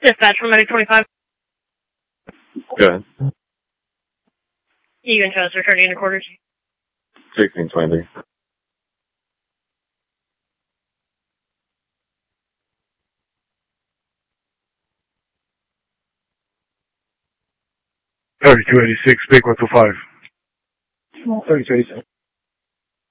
Dispatch from Medic 25. Good. You can trust returning into quarters. 1623. $3286, Big 125. 3286.